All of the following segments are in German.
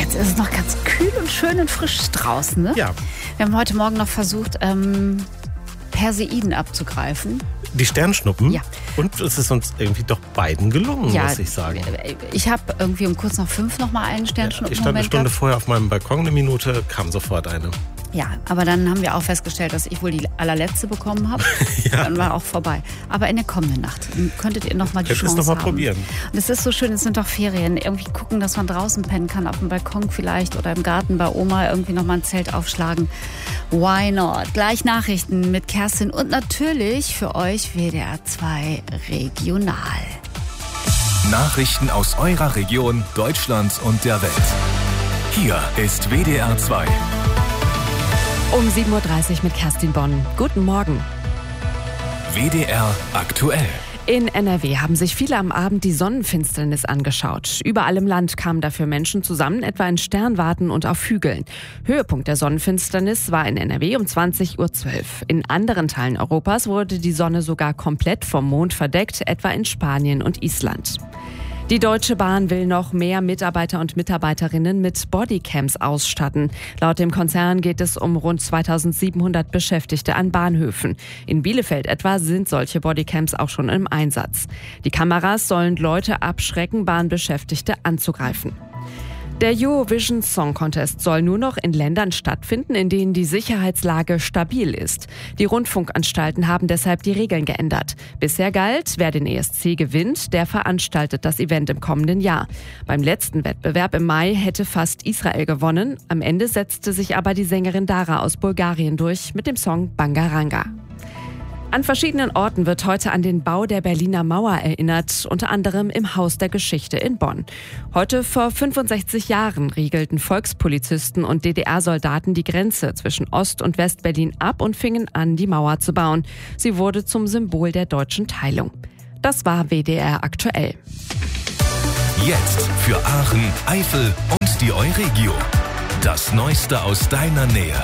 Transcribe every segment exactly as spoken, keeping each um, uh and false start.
jetzt ist es noch ganz kühl und schön und frisch draußen, ne? Ja. Wir haben heute Morgen noch versucht, ähm, Perseiden abzugreifen. Die Sternschnuppen? Ja. Und es ist uns irgendwie doch beiden gelungen, ja, muss ich sagen. Ich habe irgendwie um kurz nach fünf noch mal einen Sternschnuppen. Ja, ich stand eine Stunde gehabt. vorher auf meinem Balkon, eine Minute, kam sofort eine. Ja, aber dann haben wir auch festgestellt, dass ich wohl die allerletzte bekommen habe. Ja. Dann war auch vorbei. Aber in der kommenden Nacht könntet ihr noch mal die Chance noch mal haben. probieren. Und es ist so schön, es sind doch Ferien. Irgendwie gucken, dass man draußen pennen kann, auf dem Balkon vielleicht oder im Garten bei Oma irgendwie noch mal ein Zelt aufschlagen. Why not? Gleich Nachrichten mit Kerstin und natürlich für euch W D R zwei Regional. Nachrichten aus eurer Region, Deutschlands und der Welt. Hier ist W D R zwei. Um sieben Uhr dreißig mit Kerstin Bonn. Guten Morgen. W D R aktuell. In N R W haben sich viele am Abend die Sonnenfinsternis angeschaut. Überall im Land kamen dafür Menschen zusammen, etwa in Sternwarten und auf Hügeln. Höhepunkt der Sonnenfinsternis war in N R W um zwanzig Uhr zwölf. In anderen Teilen Europas wurde die Sonne sogar komplett vom Mond verdeckt, etwa in Spanien und Island. Die Deutsche Bahn will noch mehr Mitarbeiter und Mitarbeiterinnen mit Bodycams ausstatten. Laut dem Konzern geht es um rund zweitausendsiebenhundert Beschäftigte an Bahnhöfen. In Bielefeld etwa sind solche Bodycams auch schon im Einsatz. Die Kameras sollen Leute abschrecken, Bahnbeschäftigte anzugreifen. Der Eurovision Song Contest soll nur noch in Ländern stattfinden, in denen die Sicherheitslage stabil ist. Die Rundfunkanstalten haben deshalb die Regeln geändert. Bisher galt, wer den E S C gewinnt, der veranstaltet das Event im kommenden Jahr. Beim letzten Wettbewerb im Mai hätte fast Israel gewonnen. Am Ende setzte sich aber die Sängerin Dara aus Bulgarien durch mit dem Song Bangaranga. An verschiedenen Orten wird heute an den Bau der Berliner Mauer erinnert, unter anderem im Haus der Geschichte in Bonn. Heute vor fünfundsechzig Jahren riegelten Volkspolizisten und D D R-Soldaten die Grenze zwischen Ost- und West-Berlin ab und fingen an, die Mauer zu bauen. Sie wurde zum Symbol der deutschen Teilung. Das war W D R aktuell. Jetzt für Aachen, Eifel und die Euregio. Das Neueste aus deiner Nähe.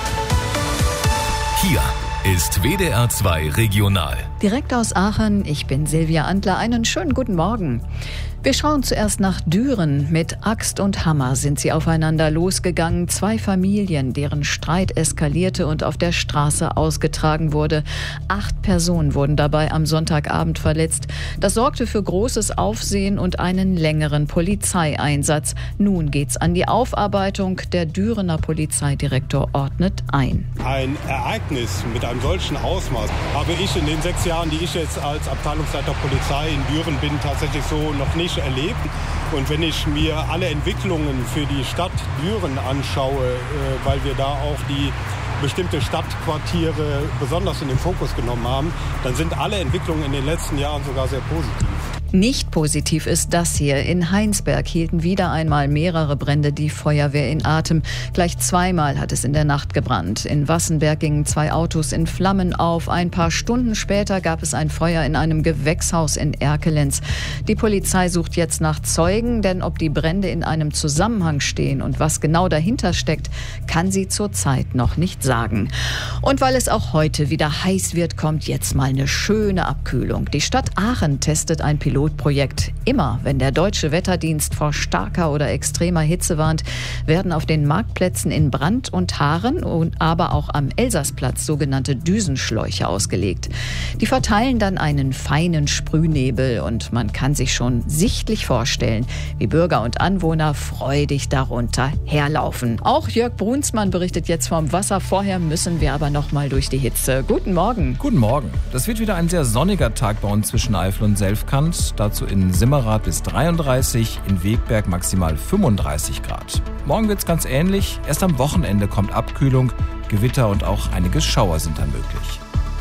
Hier ist W D R zwei Regional. Direkt aus Aachen, ich bin Silvia Antler, einen schönen guten Morgen. Wir schauen zuerst nach Düren. Mit Axt und Hammer sind sie aufeinander losgegangen. Zwei Familien, deren Streit eskalierte und auf der Straße ausgetragen wurde. Acht Personen wurden dabei am Sonntagabend verletzt. Das sorgte für großes Aufsehen und einen längeren Polizeieinsatz. Nun geht's an die Aufarbeitung. Der Dürener Polizeidirektor ordnet ein. Ein Ereignis mit einem solchen Ausmaß habe ich in den sechs Jahren, die ich jetzt als Abteilungsleiter Polizei in Düren bin, tatsächlich so noch nicht erlebt. Und wenn ich mir alle Entwicklungen für die Stadt Düren anschaue, äh, weil wir da auch die bestimmte Stadtquartiere besonders in den Fokus genommen haben, dann sind alle Entwicklungen in den letzten Jahren sogar sehr positiv. Nicht positiv ist das hier. In Heinsberg hielten wieder einmal mehrere Brände die Feuerwehr in Atem. Gleich zweimal hat es in der Nacht gebrannt. In Wassenberg gingen zwei Autos in Flammen auf. Ein paar Stunden später gab es ein Feuer in einem Gewächshaus in Erkelenz. Die Polizei sucht jetzt nach Zeugen, denn ob die Brände in einem Zusammenhang stehen und was genau dahinter steckt, kann sie zurzeit noch nicht sagen. Und weil es auch heute wieder heiß wird, kommt jetzt mal eine schöne Abkühlung. Die Stadt Aachen testet ein Pilot Projekt. Immer, wenn der Deutsche Wetterdienst vor starker oder extremer Hitze warnt, werden auf den Marktplätzen in Brand und Haaren und aber auch am Elsassplatz sogenannte Düsenschläuche ausgelegt. Die verteilen dann einen feinen Sprühnebel und man kann sich schon sichtlich vorstellen, wie Bürger und Anwohner freudig darunter herlaufen. Auch Jörg Brunsmann berichtet jetzt vom Wasser. Vorher müssen wir aber noch mal durch die Hitze. Guten Morgen. Guten Morgen. Das wird wieder ein sehr sonniger Tag bei uns zwischen Eifel und Selfkant. Dazu in Simmerath bis dreiunddreißig, in Wegberg maximal fünfunddreißig Grad. Morgen wird's ganz ähnlich. Erst am Wochenende kommt Abkühlung, Gewitter und auch einige Schauer sind dann möglich.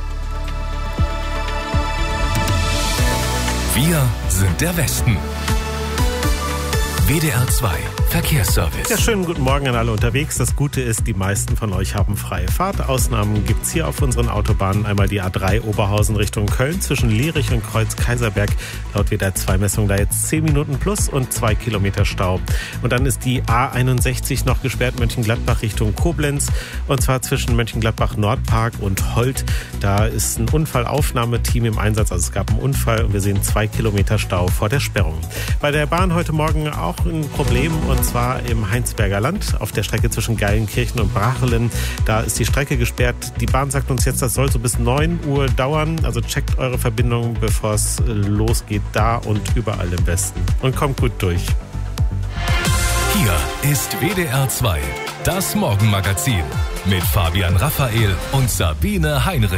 Wir sind der Westen. W D R zwei Verkehrsservice. Ja, schönen guten Morgen an alle unterwegs. Das Gute ist, die meisten von euch haben freie Fahrt. Ausnahmen gibt's hier auf unseren Autobahnen. Einmal die A drei Oberhausen Richtung Köln zwischen Lierich und Kreuz Kaiserberg. Laut W D R zwei Messung da jetzt zehn Minuten plus und zwei Kilometer Stau. Und dann ist die A einundsechzig noch gesperrt Mönchengladbach Richtung Koblenz. Und zwar zwischen Mönchengladbach Nordpark und Holt. Da ist ein Unfallaufnahmeteam im Einsatz. Also es gab einen Unfall und wir sehen zwei Kilometer Stau vor der Sperrung. Bei der Bahn heute Morgen auch auch ein Problem, und zwar im Heinsberger Land auf der Strecke zwischen Geilenkirchen und Brachelen. Da ist die Strecke gesperrt. Die Bahn sagt uns jetzt, das soll so bis neun Uhr dauern. Also checkt eure Verbindung, bevor es losgeht, da und überall im Westen. Und kommt gut durch. Hier ist W D R zwei, das Morgenmagazin mit Fabian Raphael und Sabine Heinrich.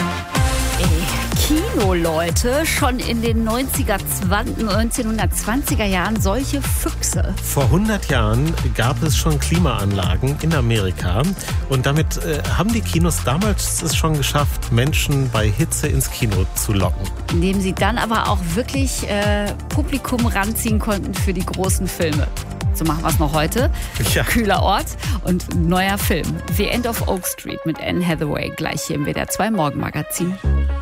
Kino, Leute, schon in den neunziger, neunzehnhundertzwanziger Jahren solche Füchse. Vor hundert Jahren gab es schon Klimaanlagen in Amerika und damit äh, haben die Kinos damals es schon geschafft, Menschen bei Hitze ins Kino zu locken. Indem sie dann aber auch wirklich äh, Publikum ranziehen konnten für die großen Filme. So machen wir es noch heute. Ja. Kühler Ort und neuer Film. The End of Oak Street mit Anne Hathaway. Gleich hier im W D R zwei Morgenmagazin.